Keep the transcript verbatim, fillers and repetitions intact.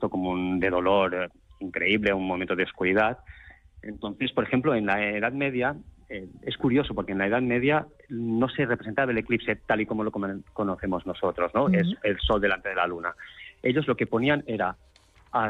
momento como un de dolor eh, increíble, un momento de oscuridad. Entonces, por ejemplo, en la Edad Media, eh, es curioso porque en la Edad Media no se representaba el eclipse tal y como lo conocemos nosotros, ¿no? Uh-huh. Es el sol delante de la luna. Ellos lo que ponían era